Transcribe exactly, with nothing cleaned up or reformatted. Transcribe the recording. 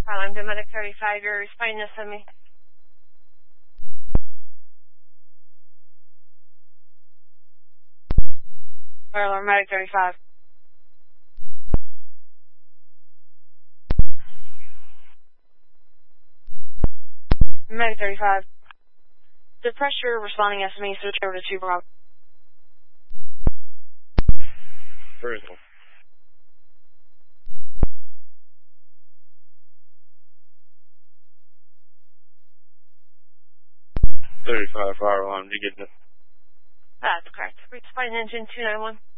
Highline to Medic thirty-five, you're responding to send me. Alarm Medic thirty-five. Medic thirty-five. The pressure responding S M E, switch over to two Bravo. Approval. thirty-five fire alarm, do you get that? That's correct. Responding engine two nine one.